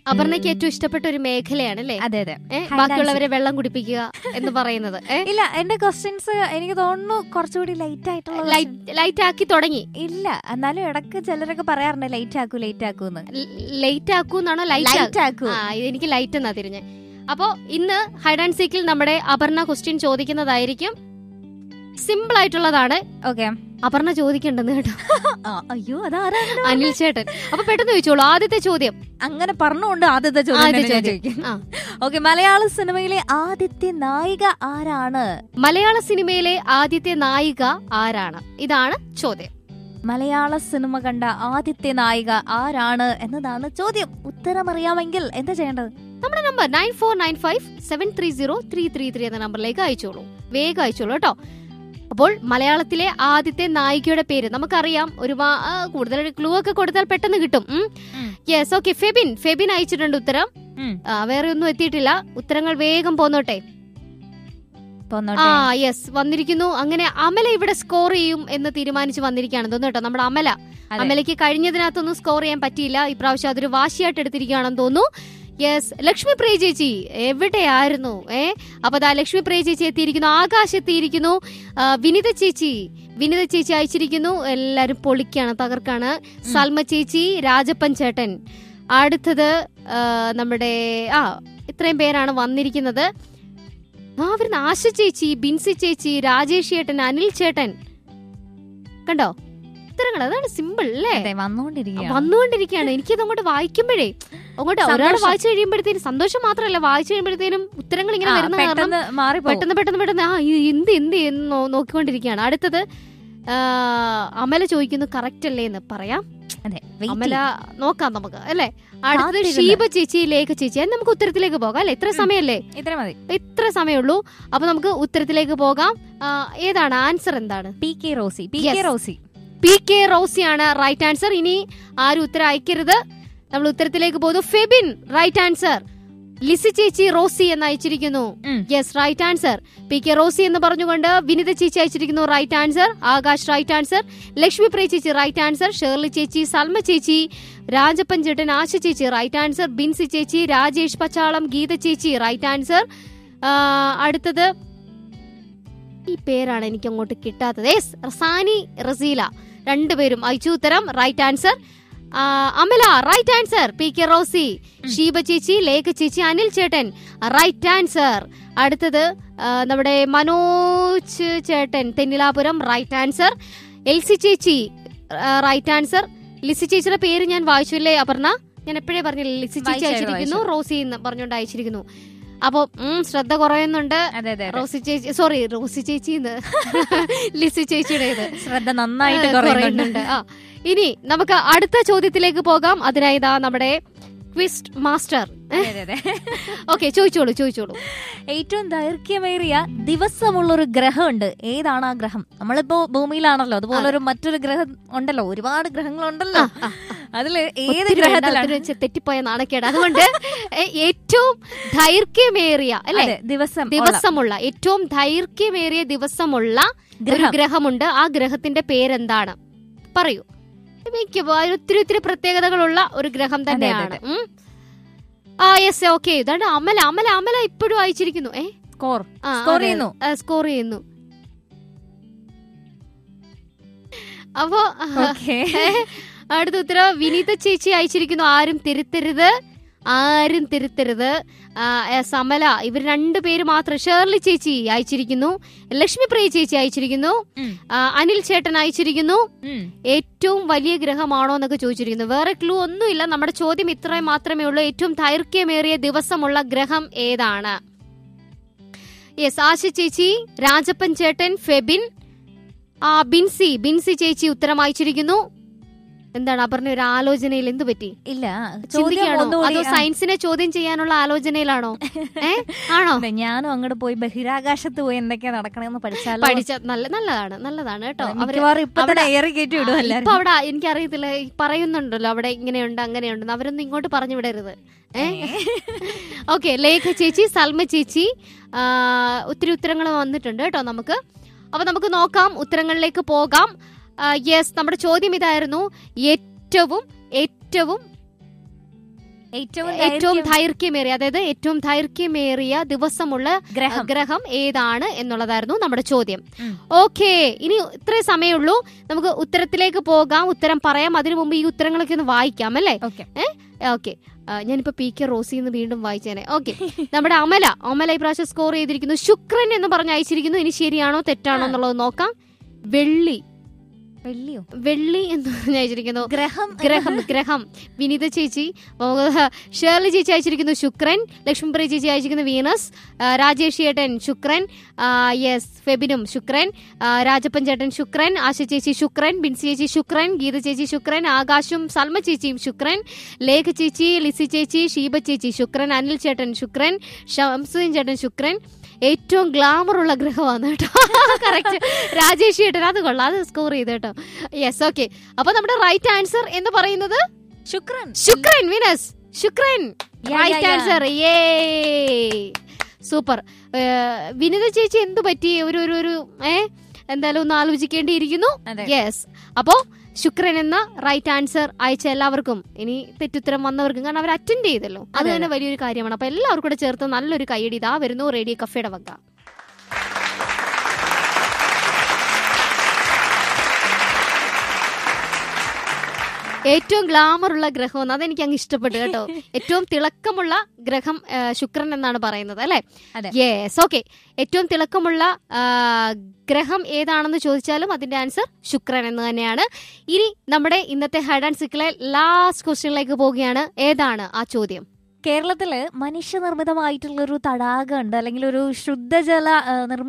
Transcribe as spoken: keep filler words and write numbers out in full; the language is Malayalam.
അപർണയ്ക്ക് ഏറ്റവും ഇഷ്ടപ്പെട്ട ഒരു മേഖലയാണ് അല്ലേ? അതെ അതെ. ബാക്കിയുള്ളവരെ വെള്ളം കുടിപ്പിക്കുക എന്ന് പറയുന്നത്. ഇല്ല, എന്റെ ക്വസ്റ്റ്യൻസ് എനിക്ക് തോന്നുന്നു കുറച്ചുകൂടി ലൈറ്റ് ആയിട്ടുള്ള ലൈറ്റ് ആക്കി തുടങ്ങി. ഇല്ല, എന്നാലും ഇടക്ക് ചിലരൊക്കെ പറയാറുണ്ട് ലൈറ്റ് ആക്കൂ ലൈറ്റ് ആക്കൂന്ന്. Light ആക്കൂന്നാണോ light ആക്കൂ? എനിക്ക് ലൈറ്റ് എന്നാ തിരിഞ്ഞ്. അപ്പോ ഇന്ന് ഹൈഡ് ആൻഡ് സീക്കിൽ നമ്മുടെ അപർണ ക്വസ്റ്റ്യൻ ചോദിക്കുന്നതായിരിക്കും. സിമ്പിൾ ആയിട്ടുള്ളതാണ്. ഓക്കെ, അപർണ ചോദിക്കണ്ടെന്ന് കേട്ടോ. അയ്യോ, അതാരാ? അനിൽ ചേട്ടൻ. അപ്പൊ പെട്ടെന്ന് ചോദിച്ചോളൂ. ആദ്യത്തെ ചോദ്യം അങ്ങനെ പറഞ്ഞുകൊണ്ട് ആദ്യത്തെ ചോദ്യം. ഓക്കെ, മലയാള സിനിമയിലെ ആദ്യത്തെ നായിക ആരാണ്? മലയാള സിനിമയിലെ ആദ്യത്തെ നായിക ആരാണ്? ഇതാണ് ചോദ്യം. മലയാള സിനിമ കണ്ട ആദ്യത്തെ നായിക ആരാണ് എന്നതാണ് ചോദ്യം. ഉത്തരം അറിയാമെങ്കിൽ എന്താ ചെയ്യേണ്ടത്? നമ്മുടെ number nine four nine five seven three zero three three three എന്ന നമ്പറിലേക്ക് അയച്ചോളൂ. വേഗം അയച്ചോളൂ കേട്ടോ. അപ്പോൾ മലയാളത്തിലെ ആദ്യത്തെ നായികയുടെ പേര് നമുക്കറിയാം. ഒരുപാട് കൂടുതൽ ക്ലൂ ഒക്കെ കൊടുത്താൽ പെട്ടെന്ന് കിട്ടും. Yes, okay. ഫെബിൻ ഫെബിൻ അയച്ചിട്ടുണ്ട് ഉത്തരം. വേറെ ഒന്നും എത്തിയിട്ടില്ല. ഉത്തരങ്ങൾ വേഗം പോന്നോട്ടെ. ആ യെസ്, വന്നിരിക്കുന്നു. അങ്ങനെ അമല ഇവിടെ സ്കോർ ചെയ്യും എന്ന് തീരുമാനിച്ച് വന്നിരിക്കുകയാണ് തോന്നുന്നു കേട്ടോ. നമ്മുടെ അമല അമലയ്ക്ക് കഴിഞ്ഞതിനകത്തൊന്നും സ്കോർ ചെയ്യാൻ പറ്റിയില്ല. ഇപ്രാവശ്യം അതൊരു വാശിയായിട്ട് എടുത്തിരിക്കുകയാണെന്ന് തോന്നുന്നു. യെസ്, ലക്ഷ്മി പ്രിയ ചേച്ചി എവിടെയായിരുന്നു? ഏ അപ്പൊ ദാ ലക്ഷ്മി പ്രിയ ചേച്ചി എത്തിയിരിക്കുന്നു. ആകാശ് എത്തിയിരിക്കുന്നു. വിനിത ചേച്ചി വിനിത ചേച്ചി അയച്ചിരിക്കുന്നു. എല്ലാരും പൊളിക്കാണ്, തകർക്കാണ്. സൽമ ചേച്ചി, രാജപ്പൻ ചേട്ടൻ. അടുത്തത് നമ്മുടെ ആ ഇത്രയും പേരാണ് വന്നിരിക്കുന്നത്. ആ വരുന്ന ആശ ചേച്ചി, ബിൻസി ചേച്ചി, രാജേഷ് ചേട്ടൻ, അനിൽ ചേട്ടൻ. കണ്ടോ ഉത്തരങ്ങൾ? അതാണ് സിമ്പിൾ അല്ലേ? വന്നുകൊണ്ടിരിക്കുകയാണ്. എനിക്കത് അങ്ങോട്ട് വായിക്കുമ്പോഴേ അങ്ങോട്ട് ഒരാൾ വായിച്ചു കഴിയുമ്പോഴത്തേനും സന്തോഷം മാത്രമല്ല, വായിച്ചു കഴിയുമ്പോഴത്തേനും ഉത്തരങ്ങൾ ഇങ്ങനെ വരുന്ന കാരണം പെട്ടെന്ന് പെട്ടെന്ന് പെട്ടെന്ന് ആ എന്ത് എന്ത് എന്ന് നോക്കിക്കൊണ്ടിരിക്കുകയാണ്. അടുത്തത് അമല ചോദിക്കുന്നു കറക്റ്റ് അല്ലേ എന്ന്. പറയാം അമല, നോക്കാം നമുക്ക് അല്ലേ. അടുത്തത് ഷീബ ചേച്ചി, ലേഖ ചേച്ചി. നമുക്ക് ഉത്തരത്തിലേക്ക് പോകാം അല്ലെ? ഇത്ര സമയല്ലേ? ഇത്ര സമയമുള്ളൂ. അപ്പൊ നമുക്ക് ഉത്തരത്തിലേക്ക് പോകാം. ഏതാണ് ആൻസർ? എന്താണ്? P K Rossi. P K Rossi P K റോസിയാണ് right answer. ഇനി ആരും ഉത്തരം അയക്കരുത്. നമ്മൾ ഉത്തരത്തിലേക്ക് പോകുന്നു. Febin right answer. ലിസി ചേച്ചി റോസി എന്ന് അയച്ചിരിക്കുന്നു. Yes, right answer. P K Rossi എന്ന് പറഞ്ഞുകൊണ്ട് വിനിത ചേച്ചി അയച്ചിരിക്കുന്നു. Right answer. Akash right answer. Lakshmi Priya ചേച്ചി റൈറ്റ് ആൻസർ. ഷേർലി ചേച്ചി, സൽമ ചേച്ചി, രാജപ്പൻ ചേട്ടൻ, ആശ ചേച്ചി റൈറ്റ് ആൻസർ. ബിൻസി ചേച്ചി, രാജേഷ് പച്ചാളം, ഗീത ചേച്ചി റൈറ്റ് ആൻസർ. അടുത്തത് ഈ പേരാണ് എനിക്ക് അങ്ങോട്ട് കിട്ടാത്തത്. യെസ്, റസാനി റസീല രണ്ടുപേരും അയച്ചു ഉത്തരം. Right answer. Amala right answer. P K Rossi, Sheeba ചേച്ചി, ലേഖ ചേച്ചി, അനിൽ ചേട്ടൻ റൈറ്റ് ആൻസർ. അടുത്തത് നമ്മുടെ മനോജ് ചേട്ടൻ, തെന്നിലാപുരം റൈറ്റ് ആൻസർ. എൽസി ചേച്ചി റൈറ്റ് ആൻസർ. ലിസി ചേച്ചിയുടെ പേര് ഞാൻ വായിച്ചില്ലേ അപർണ? ഞാൻ എപ്പോഴേ പറഞ്ഞില്ലേ ലിസി ചേച്ചി അയച്ചിരിക്കുന്നു. റോസി എന്ന് പറഞ്ഞുകൊണ്ട് അയച്ചിരിക്കുന്നു. അപ്പൊ ശ്രദ്ധ കുറയുന്നുണ്ട്. റോസി ചേച്ചി സോറി റോസി ചേച്ചി ലിസി ചേച്ചിയുടെ ശ്രദ്ധ നന്നായിട്ട് കുറയുന്നുണ്ട്. ആ ഇനി നമുക്ക് അടുത്ത ചോദ്യത്തിലേക്ക് പോകാം. അതിനായി ഇതാ നമ്മുടെ ക്വിസ് മാസ്റ്റർ. ഓക്കെ, ചോദിച്ചോളൂ ചോദിച്ചോളൂ. ഏറ്റവും ദൈർഘ്യമേറിയ ദിവസമുള്ളൊരു ഗ്രഹമുണ്ട്. ഏതാണ് ആ ഗ്രഹം? നമ്മളിപ്പോ ഭൂമിയിലാണല്ലോ, അതുപോലെ ഒരു മറ്റൊരു ഗ്രഹം ഉണ്ടല്ലോ, ഒരുപാട് ഗ്രഹങ്ങളുണ്ടല്ലോ. അതില് ഏത് ഗ്രഹത്തിലാണ്? തെറ്റിപ്പോയ നാണക്കേട്. അതുകൊണ്ട് ഏറ്റവും ദൈർഘ്യമേറിയ അല്ലെ ദിവസം ദിവസമുള്ള ഏറ്റവും ദൈർഘ്യമേറിയ ദിവസമുള്ള ഒരു ഗ്രഹമുണ്ട്. ആ ഗ്രഹത്തിന്റെ പേരെന്താണ്? പറയൂ. ഒത്തിരി ഒത്തിരി പ്രത്യേകതകളുള്ള ഒരു ഗ്രഹം തന്നെയാണ്. ആ യെസ്, ഓക്കെ. ഇതാണ് അമല അമല അമല ഇപ്പോഴും അയച്ചിരിക്കുന്നു. ഏ സ്കോർ സ്കോർ ചെയ്യുന്നു സ്കോർ ചെയ്യുന്നു അപ്പോ അടുത്ത ഉത്തരം വിനീത ചേച്ചി അയച്ചിരിക്കുന്നു. ആരും തിരുത്തരുത്, ആരും തിരുത്തരുത്. സമല ഇവർ രണ്ടുപേര് മാത്രം. ഷേർലി ചേച്ചി അയച്ചിരിക്കുന്നു. ലക്ഷ്മി പ്രിയ ചേച്ചി അയച്ചിരിക്കുന്നു. അനിൽ ചേട്ടൻ അയച്ചിരിക്കുന്നു. ഏറ്റവും വലിയ ഗ്രഹമാണോ എന്നൊക്കെ ചോദിച്ചിരിക്കുന്നു. വേറെ ക്ലൂ ഒന്നുമില്ല. നമ്മുടെ ചോദ്യം ഇത്രയും മാത്രമേ ഉള്ളൂ. ഏറ്റവും ദൈർഘ്യമേറിയ ദിവസമുള്ള ഗ്രഹം ഏതാണ്? യെസ്, ആശ ചേച്ചി, രാജപ്പൻ ചേട്ടൻ, ഫെബിൻ, ബിൻസി ബിൻസി ചേച്ചി ഉത്തരം അയച്ചിരിക്കുന്നു. എന്താണ് അപർണ ഒരു ആലോചനയിൽ? എന്തു പറ്റി? ഇല്ല, ചിന്തിക്കുകയാണോ അതോ സയൻസിനെ ചോദ്യം ചെയ്യാനുള്ള ആലോചനയിലാണോ? ആണോ? ഞാനും അങ്ങോട്ട് പോയി ബഹിരാകാശത്ത് പോയി എന്തൊക്കെയാ നടക്കണമെന്ന് പഠിച്ചാൽ പഠിച്ച നല്ല നല്ലതാണ് നല്ലതാണ് കേട്ടോ. ഇപ്പൊ അവിടെ എനിക്കറിയത്തില്ല, പറയുന്നുണ്ടല്ലോ അവിടെ ഇങ്ങനെയുണ്ട് അങ്ങനെയുണ്ടെന്ന്. അവരൊന്നും ഇങ്ങോട്ട് പറഞ്ഞു വിടരുത്. ഏഹ് ഓക്കെ. ലേഖ ചേച്ചി, സൽമ ചേച്ചി, ഒത്തിരി ഉത്തരങ്ങൾ വന്നിട്ടുണ്ട് കേട്ടോ നമുക്ക്. അപ്പൊ നമുക്ക് നോക്കാം, ഉത്തരങ്ങളിലേക്ക് പോകാം. യെസ്, നമ്മുടെ ചോദ്യം ഇതായിരുന്നു. ഏറ്റവും ഏറ്റവും ഏറ്റവും ഏറ്റവും ദൈർഘ്യമേറിയ അതായത് ഏറ്റവും ദൈർഘ്യമേറിയ ദിവസമുള്ള ഗ്രഹം ഗ്രഹം ഏതാണ് എന്നുള്ളതായിരുന്നു നമ്മുടെ ചോദ്യം. ഓക്കെ, ഇനി ഇത്രേ സമയമുള്ളൂ, നമുക്ക് ഉത്തരത്തിലേക്ക് പോകാം, ഉത്തരം പറയാം. അതിനു മുമ്പ് ഈ ഉത്തരങ്ങളൊക്കെ ഒന്ന് വായിക്കാം അല്ലേ? ഏഹ് ഓക്കെ, ഞാനിപ്പോ പി കെ റോസിന്ന് വീണ്ടും വായിച്ചേനെ. ഓക്കെ, നമ്മുടെ അമല അമല ഈ പ്രാവശ്യം സ്കോർ ചെയ്തിരിക്കുന്നു. ശുക്രൻ എന്ന് പറഞ്ഞ് അയച്ചിരിക്കുന്നു. ഇനി ശരിയാണോ തെറ്റാണോ എന്നുള്ളത് നോക്കാം. വെള്ളി വെള്ളിയോ വെള്ളി എന്ന് പറഞ്ഞ് അയച്ചിരിക്കുന്നു. ഗ്രഹം ഗ്രഹം ഗ്രഹം വിനീത ചേച്ചി, ഷേർലി ചേച്ചി അയച്ചിരിക്കുന്നു ശുക്രൻ. ലക്ഷ്മിപ്രിയ ചേച്ചി അയച്ചിരിക്കുന്നു വീനസ്. രാജേഷ് ചേട്ടൻ ശുക്രൻ, യെസ് ഫെബിനും ശുക്രൻ. രാജപ്പൻ ചേട്ടൻ ശുക്രൻ. ആശ ചേച്ചി ശുക്രൻ. ബിൻസി ചേച്ചി ശുക്രൻ. ഗീത ചേച്ചി ശുക്രൻ. ആകാശും സൽമ ചേച്ചിയും ശുക്രൻ. ലേഖ ചേച്ചി, ലിസി ചേച്ചി, ഷീബ ചേച്ചി ശുക്രൻ. അനിൽ ചേട്ടൻ ശുക്രൻ. ഷംസുദ്ദീൻ ചേട്ടൻ ശുക്രൻ. ഏറ്റവും ഗ്ലാമർ ഉള്ള ഗ്രഹമാണ് കേട്ടോ. കറക്റ്റ്, രാജേഷ് ചേട്ടൻ. അത് കൊള്ളാം, അത് സ്കോർ ചെയ്ത് കേട്ടോ. Yes, okay. അപ്പൊ നമ്മുടെ റൈറ്റ് ആൻസർ എന്ന് പറയുന്നത് ശുക്രൻ. ശുക്രൻ വിനസ്, ശുക്രൻ റൈറ്റ് ആൻസർ. ഏ സൂപ്പർ. വിനിത ചേച്ചി എന്തു പറ്റി? ഒരു ഒരു ഒരു ഏ എന്തായാലും ഒന്ന് ആലോചിക്കേണ്ടിയിരിക്കുന്നു. യെസ്, അപ്പോ ശുക്രൻ എന്ന റൈറ്റ് ആൻസർ അയച്ച എല്ലാവർക്കും, ഇനി തെറ്റുത്തരം വന്നവർക്കും, കാരണം അവർ അറ്റൻഡ് ചെയ്തല്ലോ, അത് തന്നെ വലിയൊരു കാര്യമാണ്. അപ്പൊ എല്ലാവർക്കും കൂടെ ചേർത്ത് നല്ലൊരു കൈയടി ഇതാ വരുന്നു റേഡിയോ കഫേയുടെ വക. ഏറ്റവും ഗ്ലാമർ ഉള്ള ഗ്രഹം, അതെനിക്ക് അങ്ങ് ഇഷ്ടപ്പെട്ടു കേട്ടോ. ഏറ്റവും തിളക്കമുള്ള ഗ്രഹം ശുക്രൻ എന്നാണ് പറയുന്നത് അല്ലെ? Yes, okay. ഏറ്റവും തിളക്കമുള്ള ഗ്രഹം ഏതാണെന്ന് ചോദിച്ചാലും അതിന്റെ ആൻസർ ശുക്രൻ എന്ന് തന്നെയാണ്. ഇനി നമ്മുടെ ഇന്നത്തെ ഹൈഡ് ആൻഡ് സിക്കിലെ ലാസ്റ്റ് ക്വസ്റ്റ്യനിലേക്ക് പോവുകയാണ്. ഏതാണ് ആ ചോദ്യം? കേരളത്തില് മനുഷ്യനിർമ്മിതമായിട്ടുള്ള ഒരു തടാകം ഉണ്ട്, അല്ലെങ്കിൽ ഒരു ശുദ്ധജല നിർമ്മിത